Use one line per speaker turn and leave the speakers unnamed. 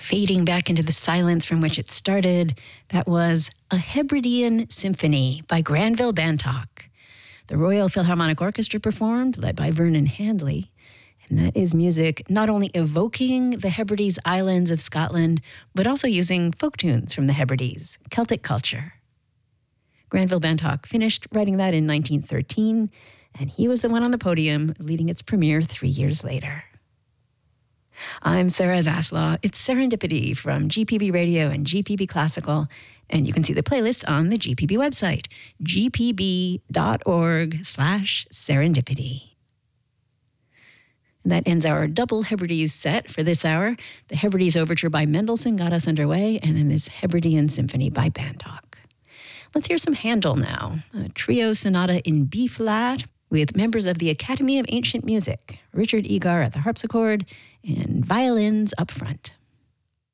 Fading back into the silence from which it started, that was A Hebridean Symphony by Granville Bantock. The Royal Philharmonic Orchestra performed, led by Vernon Handley. And that is music not only evoking the Hebrides Islands of Scotland, but also using folk tunes from the Hebrides, Celtic culture. Granville Bantock finished writing that in 1913, and he was the one on the podium leading its premiere 3 years later. I'm Sarah Zaslaw. It's Serendipity from GPB Radio and GPB Classical, and you can see the playlist on the GPB website, gpb.org/serendipity. And that ends our double Hebrides set for this hour. The Hebrides Overture by Mendelssohn got us underway, and then this Hebridean Symphony by Bantock. Let's hear some Handel now, a trio sonata in B-flat with members of the Academy of Ancient Music, Richard Egar at the harpsichord and violins up front.